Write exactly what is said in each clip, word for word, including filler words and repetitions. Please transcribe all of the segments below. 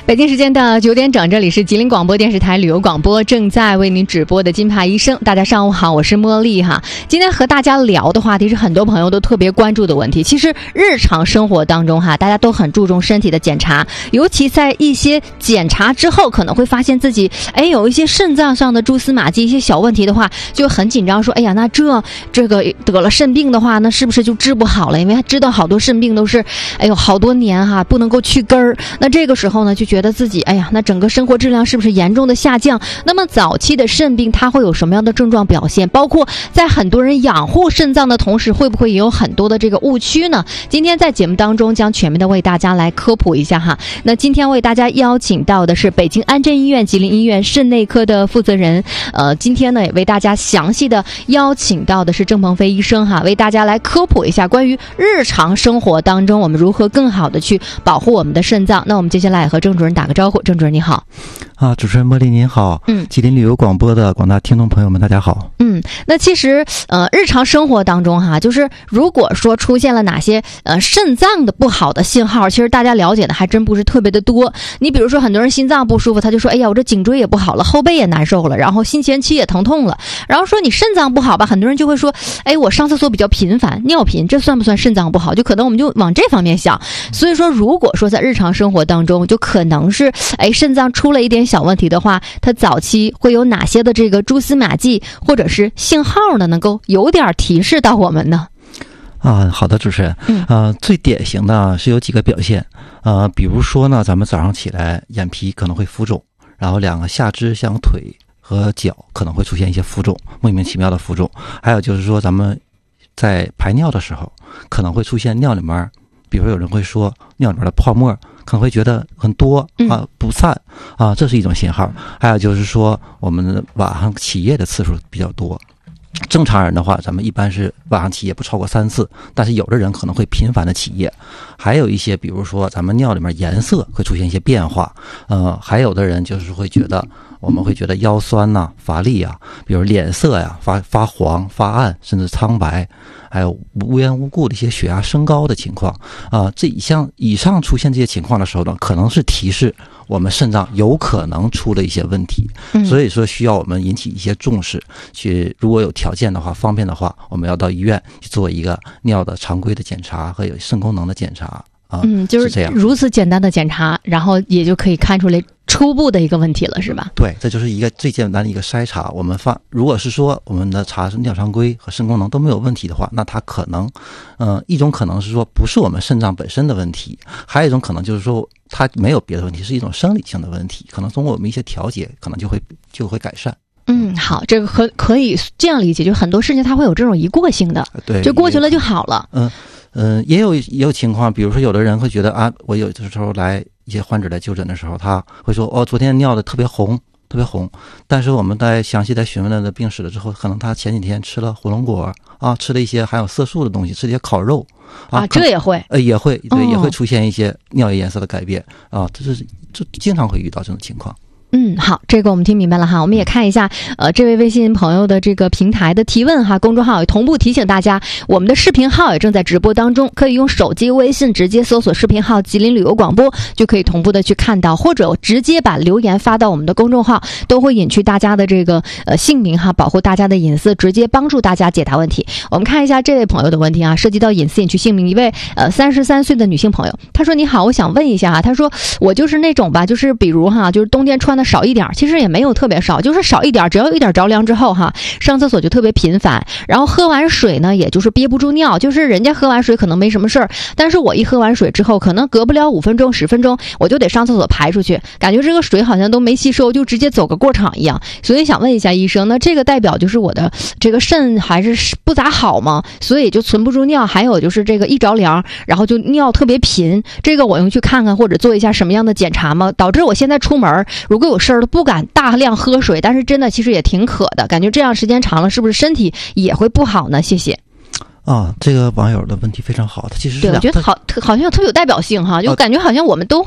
北京时间的九点整，这里是吉林广播电视台旅游广播，正在为您直播的金牌医生。大家上午好，我是茉莉哈。今天和大家聊的话题是很多朋友都特别关注的问题。其实日常生活当中哈，大家都很注重身体的检查，尤其在一些检查之后，可能会发现自己哎有一些肾脏上的蛛丝马迹、一些小问题的话，就很紧张，说哎呀，那这这个得了肾病的话，那是不是就治不好了？因为他知道好多肾病都是哎呦好多年哈，不能够去根儿。那这个时候呢，就觉得自己哎呀，那整个生活质量是不是严重的下降？那么早期的肾病它会有什么样的症状表现？包括在很多人养护肾脏的同时，会不会也有很多的这个误区呢？今天在节目当中将全面的为大家来科普一下哈。那今天为大家邀请到的是北京安贞医院吉林医院肾内科的负责人，呃，今天呢也为大家详细的邀请到的是郑鹏飞医生哈，为大家来科普一下关于日常生活当中我们如何更好的去保护我们的肾脏。那我们接下来也和郑主任打个招呼。郑主任你好。 啊，主持人茉莉您好。嗯，吉林旅游广播的广大听众朋友们大家好。 嗯，那其实呃日常生活当中哈，就是如果说出现了哪些呃肾脏的不好的信号，其实大家了解的还真不是特别的多。你比如说很多人心脏不舒服，他就说哎呀我这颈椎也不好了，后背也难受了，然后心前期也疼痛了。然后说你肾脏不好吧，很多人就会说哎我上厕所比较频繁，尿频，这算不算肾脏不好？就可能我们就往这方面想。所以说如果说在日常生活当中就可能是哎肾脏出了一点小问题的话，它早期会有哪些的这个蛛丝马迹或者是信号呢，能够有点提示到我们呢？ 啊，好的，主持人。嗯，呃，最典型的是有几个表现，呃，比如说呢，咱们早上起来眼皮可能会浮肿，然后两个下肢像腿和脚可能会出现一些浮肿，莫名其妙的浮肿。还有就是说，咱们在排尿的时候可能会出现尿里面，比如有人会说尿里面的泡沫可能会觉得很多啊，不散啊，这是一种信号。还有就是说，我们晚上起夜的次数比较多。正常人的话，咱们一般是晚上起夜不超过三次，但是有的人可能会频繁的起夜。还有一些，比如说咱们尿里面颜色会出现一些变化，呃，还有的人就是会觉得，我们会觉得腰酸呐、啊、乏力啊，比如脸色呀、啊、发发黄、发暗，甚至苍白，还有无缘无故的一些血压升高的情况啊、呃，这以上以上出现这些情况的时候呢，可能是提示我们肾脏有可能出了一些问题，所以说需要我们引起一些重视，去如果有条件的话、方便的话，我们要到医院去做一个尿的常规的检查和有肾功能的检查啊。 嗯，就是这样，如此简单的检查，然后也就可以看出来初步的一个问题了，是吧？ 对，这就是一个最简单的一个筛查。我们发，如果是说我们的查尿常规和肾功能都没有问题的话，那它可能，呃，一种可能是说不是我们肾脏本身的问题，还有一种可能就是说它没有别的问题，是一种生理性的问题，可能通过我们一些调节，可能就会就会改善。 嗯，好，这个可可以这样理解，就很多事情它会有这种一过性的， 对， 就过去了就好了。 嗯嗯、呃，也有也有情况，比如说有的人会觉得啊，我有的时候来一些患者来就诊的时候，他会说哦，昨天尿的特别红，特别红，但是我们在详细在询问了的病史了之后，可能他前几天吃了火龙果啊，吃了一些含有色素的东西，吃了一些烤肉啊， 啊这也会呃也会对、 哦、 也会出现一些尿液颜色的改变啊，这是这经常会遇到这种情况。 嗯，好，这个我们听明白了哈。我们也看一下，呃，这位微信朋友的这个平台的提问哈，公众号也同步提醒大家，我们的视频号也正在直播当中，可以用手机微信直接搜索视频号吉林旅游广播，就可以同步的去看到，或者直接把留言发到我们的公众号，都会隐去大家的这个呃姓名哈，保护大家的隐私，直接帮助大家解答问题。我们看一下这位朋友的问题啊，涉及到隐私隐去姓名，一位呃三十三岁的女性朋友，她说你好，我想问一下啊，她说我就是那种吧，就是比如哈，就是冬天穿的少一点，其实也没有特别少，就是少一点，只要有一点着凉之后哈，上厕所就特别频繁，然后喝完水呢也就是憋不住尿，就是人家喝完水可能没什么事儿，但是我一喝完水之后可能隔不了五分钟十分钟我就得上厕所排出去，感觉这个水好像都没吸收，就直接走个过场一样。所以想问一下医生，那这个代表就是我的这个肾还是不咋好吗？所以就存不住尿，还有就是这个一着凉然后就尿特别频，这个我用去看看或者做一下什么样的检查吗？导致我现在出门如果有事儿不敢大量喝水，但是真的其实也挺渴的，感觉这样时间长了是不是身体也会不好呢？谢谢。 啊，这个网友的问题非常好，他其实是对，我觉得好好像特别有代表性哈，就感觉好像我们都会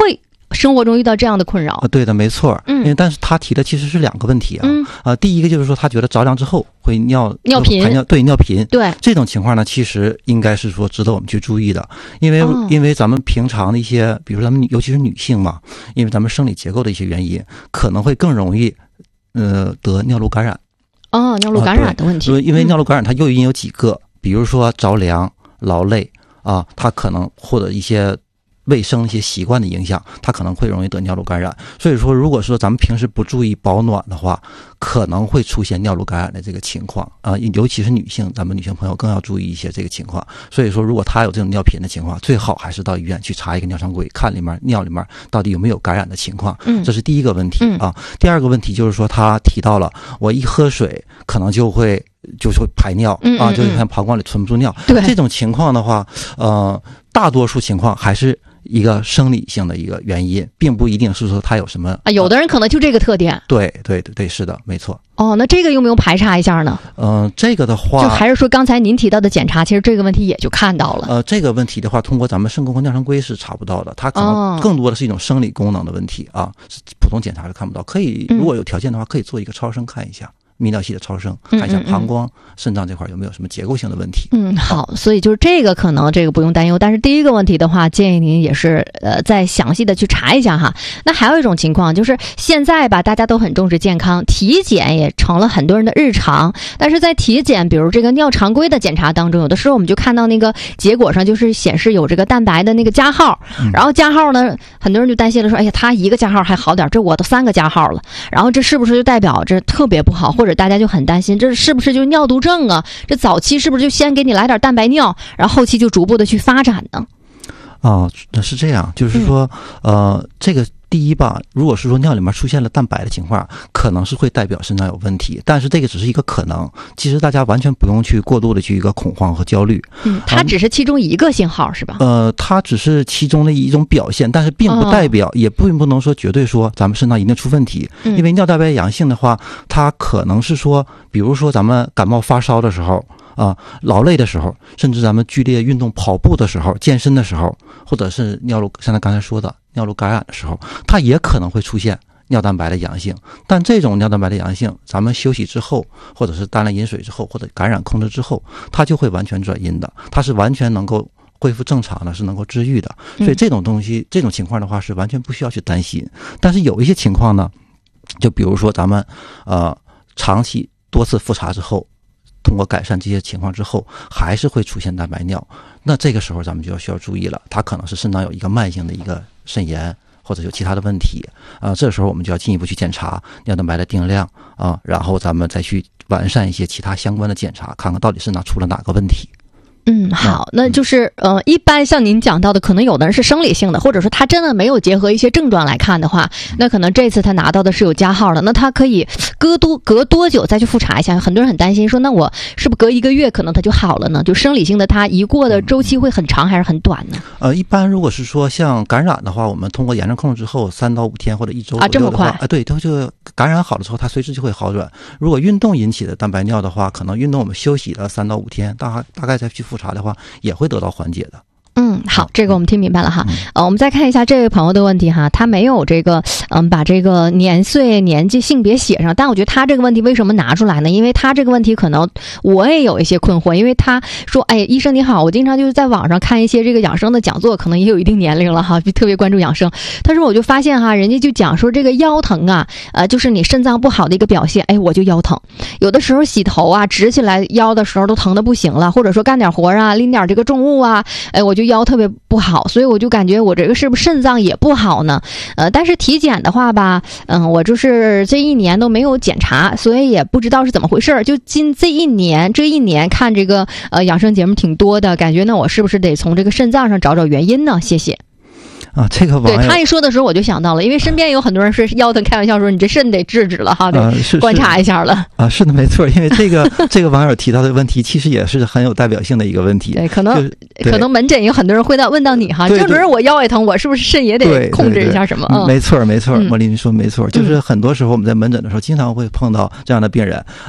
生活中遇到这样的困扰。 啊，对的，没错。 嗯， 因为但是他提的其实是两个问题啊。 嗯， 啊，第一个就是说他觉得着凉之后会尿尿频， 排尿对尿频， 对这种情况呢，其实应该是说值得我们去注意的，因为、哦、因为咱们平常的一些，比如咱们尤其是女性嘛，因为咱们生理结构的一些原因，可能会更容易呃得尿路感染。 哦，尿路感染的问题， 啊、因为尿路感染它诱因有几个，嗯、比如说着凉、劳累啊，它可能或者一些卫生一些习惯的影响，它可能会容易得尿路感染。所以说，如果说咱们平时不注意保暖的话，可能会出现尿路感染的这个情况啊、呃，尤其是女性，咱们女性朋友更要注意一些这个情况。所以说，如果她有这种尿频的情况，最好还是到医院去查一个尿常规，看里面尿里面到底有没有感染的情况。嗯，这是第一个问题啊。第二个问题就是说，她提到了我一喝水可能就会。就是会排尿啊，就看膀胱里存不住尿。对这种情况的话，呃，大多数情况还是一个生理性的一个原因，并不一定是说它有什么啊。有的人可能就这个特点。 对对对对，是的，没错。 哦，那这个用不用排查一下呢？ 嗯、呃，这个的话， 就还是说刚才您提到的检查，其实这个问题也就看到了。 呃，这个问题的话，通过咱们肾功和尿常规是查不到的，它可能更多的是一种生理功能的问题啊，是普通检查是看不到。可以，如果有条件的话，可以做一个超声看一下。泌尿系的超声，看一下膀胱、肾脏这块有没有什么结构性的问题。 嗯，好，所以就是这个可能这个不用担忧，但是第一个问题的话，建议您也是呃再详细的去查一下哈。那还有一种情况就是现在吧，大家都很重视健康，体检也成了很多人的日常。但是在体检，比如这个尿常规的检查当中，有的时候我们就看到那个结果上就是显示有这个蛋白的那个加号，然后加号呢，很多人就担心了说，哎呀，他一个加号还好点，这我都三个加号了，然后这是不是就代表这特别不好，或者大家就很担心这是不是就是尿毒症啊？这早期是不是就先给你来点蛋白尿，然后后期就逐步的去发展呢？ 啊，那是这样，就是说，嗯、呃，这个第一吧，如果是说尿里面出现了蛋白的情况，可能是会代表肾脏有问题，但是这个只是一个可能，其实大家完全不用去过度的去一个恐慌和焦虑。 嗯，它只是其中一个信号、嗯、是吧？ 呃，它只是其中的一种表现，但是并不代表，哦、也并不能说绝对说咱们肾脏一定出问题，嗯、因为尿蛋白阳性的话，它可能是说，比如说咱们感冒发烧的时候。啊，劳累的时候，甚至咱们剧烈运动、跑步的时候、健身的时候，或者是尿路，像他刚才说的尿路感染的时候，它也可能会出现尿蛋白的阳性。但这种尿蛋白的阳性，咱们休息之后，或者是大量饮水之后，或者感染控制之后，它就会完全转阴的，它是完全能够恢复正常的，是能够治愈的。所以这种东西、这种情况的话，是完全不需要去担心。但是有一些情况呢，就比如说咱们呃长期多次复查之后。通过改善这些情况之后，还是会出现蛋白尿，那这个时候咱们就要需要注意了，它可能是肾脏有一个慢性的一个肾炎，或者有其他的问题啊、呃，这时候我们就要进一步去检查尿蛋白的定量啊，然后咱们再去完善一些其他相关的检查，看看到底肾脏出了哪个问题。 嗯，好，那就是呃，一般像您讲到的，可能有的人是生理性的，或者说他真的没有结合一些症状来看的话，那可能这次他拿到的是有加号的，那他可以隔多隔多久再去复查一下？很多人很担心说，那我是不是隔一个月可能他就好了呢？就生理性的，他一过的周期会很长还是很短呢？ 呃，一般如果是说像感染的话，我们通过炎症控制之后，三到五天或者一周啊，这么快啊？对，它就感染好了之后，它随之就会好转。如果运动引起的蛋白尿的话，可能运动我们休息了三到五天，大大概再去复查的话，也会得到缓解的。 嗯，好，这个我们听明白了哈。呃，我们再看一下这位朋友的问题哈，他没有这个嗯把这个年岁、年纪、性别写上，但我觉得他这个问题为什么拿出来呢？因为他这个问题可能我也有一些困惑，因为他说，哎，医生你好，我经常就是在网上看一些这个养生的讲座，可能也有一定年龄了哈，特别关注养生。他说我就发现哈，人家就讲说这个腰疼啊，呃，就是你肾脏不好的一个表现，哎，我就腰疼。有的时候洗头啊，直起来腰的时候都疼得不行了，或者说干点活啊，拎点这个重物啊，哎，我就腰特别不好，所以我就感觉我这个是不是肾脏也不好呢？呃，但是体检的话吧，嗯、呃，我就是这一年都没有检查，所以也不知道是怎么回事。就今这一年，这一年看这个呃养生节目挺多的，感觉呢我是不是得从这个肾脏上找找原因呢？谢谢。 啊，这个网友对他一说的时候，我就想到了，因为身边有很多人是腰疼，开玩笑说你这肾得治治了哈，得观察一下了。 啊，是的，没错，因为这个这个网友提到的问题，其实也是很有代表性的一个问题。 对，可能可能门诊有很多人会到问到你哈，郑主任，我腰也疼，我是不是肾也得控制一下什么？ 嗯、没错，没错，茉莉你说没错，就是很多时候我们在门诊的时候，经常会碰到这样的病人啊。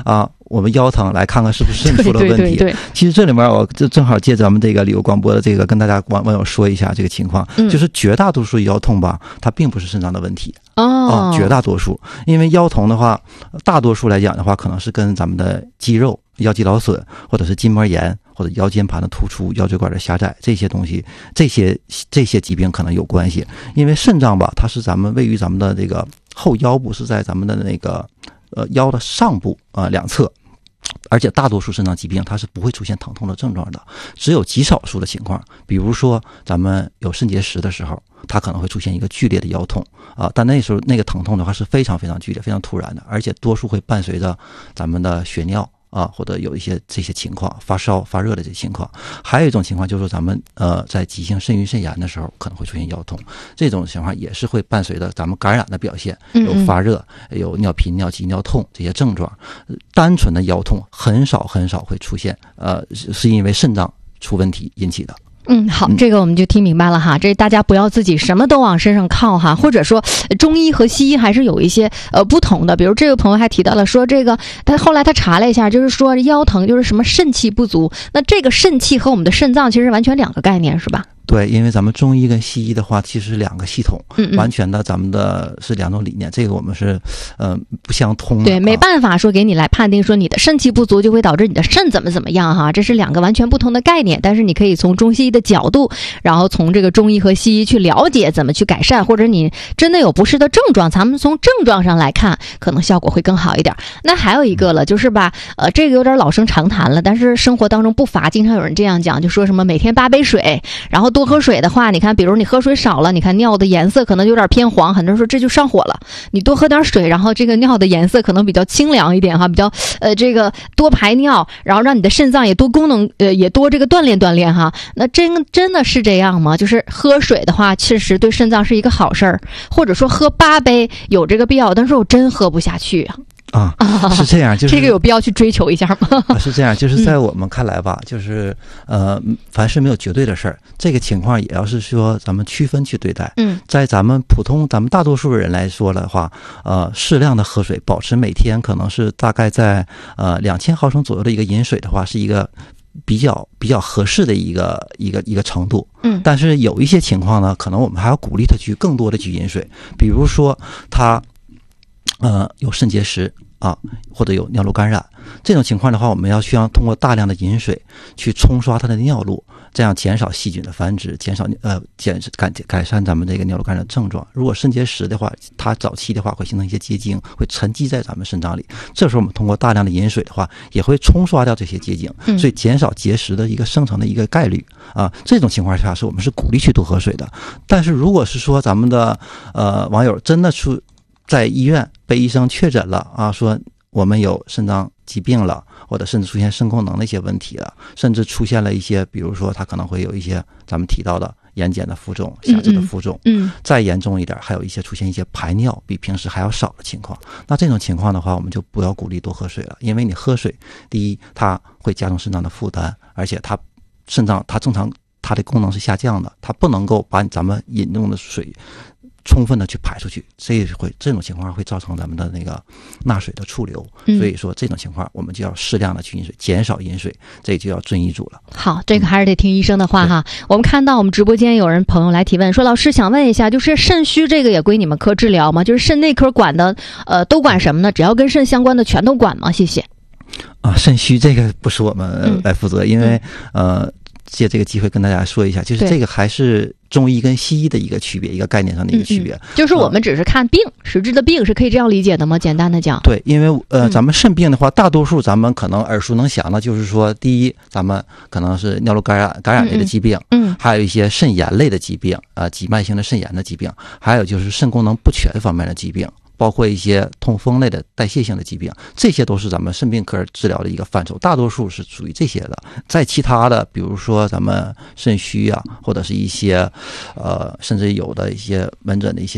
我们腰疼来看看是不是肾出了问题。 对对对对， 其实这里面我就正好借咱们这个旅游广播的这个跟大家网网友说一下这个情况，嗯、就是绝大多数腰痛吧，它并不是肾脏的问题。 哦、 啊，绝大多数，因为腰疼的话，大多数来讲的话，可能是跟咱们的肌肉、腰肌劳损，或者是筋膜炎，或者腰间盘的突出、腰椎管的狭窄这些东西，这些这些疾病可能有关系。因为肾脏吧，它是咱们位于咱们的这个后腰部，是在咱们的那个呃腰的上部啊、呃、两侧。而且大多数肾脏疾病它是不会出现疼痛的症状的，只有极少数的情况，比如说咱们有肾结石的时候，它可能会出现一个剧烈的腰痛啊，但那时候那个疼痛的话是非常非常剧烈、非常突然的，而且多数会伴随着咱们的血尿啊，或者有一些这些情况，发烧、发热的这些情况。还有一种情况就是咱们呃在急性肾盂肾炎的时候可能会出现腰痛，这种情况也是会伴随着咱们感染的表现，有发热、有尿频、尿急、尿痛这些症状。单纯的腰痛很少很少会出现，呃，是因为肾脏出问题引起的。 嗯，好，这个我们就听明白了哈。这大家不要自己什么都往身上靠哈，或者说中医和西医还是有一些呃不同的。比如这个朋友还提到了说，这个他后来他查了一下，就是说腰疼就是什么肾气不足。那这个肾气和我们的肾脏其实完全两个概念，是吧？ 对，因为咱们中医跟西医的话，其实是两个系统， 嗯嗯完全的咱们的是两种理念，这个我们是呃不相通的。 对，没办法说给你来判定说你的肾气不足就会导致你的肾怎么怎么样哈，这是两个完全不同的概念。但是你可以从中西医的角度，然后从这个中医和西医去了解怎么去改善，或者你真的有不适的症状，咱们从症状上来看，可能效果会更好一点。那还有一个了，就是吧，呃，这个有点老生常谈了，但是生活当中不乏经常有人这样讲，就说什么每天八杯水，然后多喝水的话，你看比如你喝水少了，你看尿的颜色可能有点偏黄，很多人说这就上火了。你多喝点水，然后这个尿的颜色可能比较清凉一点哈，比较呃这个多排尿，然后让你的肾脏也多功能呃也多这个锻炼锻炼哈。那真真的是这样吗？就是喝水的话确实对肾脏是一个好事儿，或者说喝八杯有这个必要，但是我真喝不下去啊。 啊，是这样，就是这个有必要去追求一下吗？ 啊、是这样，就是在我们看来吧，嗯、就是呃，凡事没有绝对的事儿，这个情况也要是说咱们区分去对待。 嗯， 在咱们普通咱们大多数人来说的话，呃，适量的喝水，保持每天可能是大概在呃两千毫升左右的一个饮水的话，是一个比较比较合适的一个一个一个程度。 嗯， 但是有一些情况呢，可能我们还要鼓励他去更多的去饮水，比如说他。呃，有肾结石啊，或者有尿路感染，这种情况的话，我们要需要通过大量的饮水去冲刷它的尿路，这样减少细菌的繁殖，减少呃减改改善咱们这个尿路感染症状。如果肾结石的话，它早期的话会形成一些结晶，会沉积在咱们肾脏里。这时候我们通过大量的饮水的话，也会冲刷掉这些结晶，所以减少结石的一个生成的一个概率啊。这种情况下是我们是鼓励去多喝水的。但是如果是说咱们的呃网友真的出在医院被医生确诊了啊，说我们有肾脏疾病了，或者甚至出现肾功能的一些问题了，甚至出现了一些，比如说他可能会有一些咱们提到的眼睑的浮肿、下肢的浮肿， 嗯，嗯再严重一点，还有一些出现一些排尿比平时还要少的情况。那这种情况的话，我们就不要鼓励多喝水了，因为你喝水，第一它会加重肾脏的负担，而且它肾脏它正常它的功能是下降的，它不能够把咱们饮用的水充分的去排出去，这会这种情况会造成咱们的那个钠水的储留， 嗯、 所以说这种情况我们就要适量的去饮水，减少饮水，这就要遵医嘱了。 好，这个还是得听医生的话哈。嗯、我们看到我们直播间有人朋友来提问说，老师想问一下，就是肾虚这个也归你们科治疗吗？就是肾内科管的，呃，都管什么呢？只要跟肾相关的全都管吗？谢谢。 啊，肾虚这个不是我们来负责，嗯、因为呃。借这个机会跟大家说一下，就是这个还是中医跟西医的一个区别，一个概念上的一个区别。 嗯嗯、就是我们只是看病，呃、实质的病是可以这样理解的吗？简单的讲。 对，因为呃，咱们肾病的话，大多数咱们可能耳熟能详的，就是说，第一，咱们可能是尿路感染、感染类的疾病， 嗯， 还有一些肾炎类的疾病，啊、呃，急慢性的肾炎的疾病，还有就是肾功能不全方面的疾病。包括一些痛风类的代谢性的疾病，这些都是咱们肾病科治疗的一个范畴，大多数是属于这些的。在其他的，比如说咱们肾虚啊，或者是一些呃，甚至有的一些门诊的一些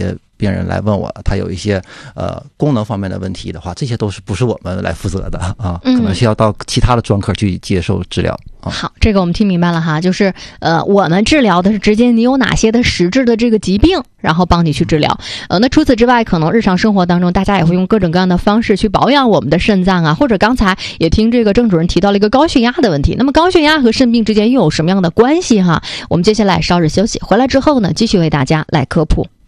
病人来问我，他有一些呃功能方面的问题的话，这些都是不是我们来负责的啊，可能需要到其他的专科去接受治疗。啊、 好，这个我们听明白了哈，就是呃，我们治疗的是直接你有哪些的实质的这个疾病，然后帮你去治疗。呃，那除此之外，可能日常生活当中，大家也会用各种各样的方式去保养我们的肾脏啊，或者刚才也听这个郑主任提到了一个高血压的问题。那么高血压和肾病之间又有什么样的关系哈？我们接下来稍事休息，回来之后呢，继续为大家来科普。